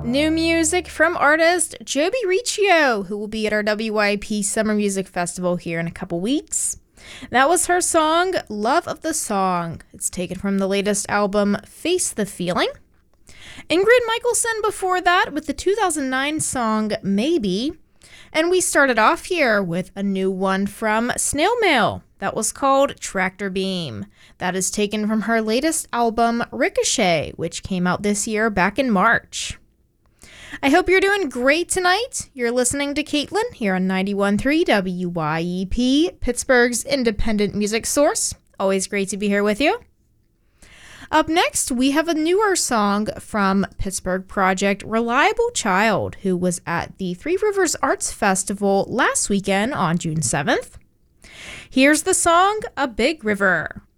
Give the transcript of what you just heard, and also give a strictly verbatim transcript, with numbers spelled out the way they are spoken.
New music from artist Joby Riccio, who will be at our W Y P Summer Music Festival here in a couple weeks. That was her song, Love of the Song. It's taken from the latest album, Face the Feeling. Ingrid Michaelson before that with the two thousand nine song, Maybe. And we started off here with a new one from Snail Mail. That was called Tractor Beam. That is taken from her latest album, Ricochet, which came out this year back in March. I hope you're doing great tonight. You're listening to Caitlin here on ninety-one point three W Y E P, Pittsburgh's independent music source. Always great to be here with you. Up next, we have a newer song from Pittsburgh project Reliable Child, who was at the Three Rivers Arts Festival last weekend on June seventh. Here's the song, A Big River.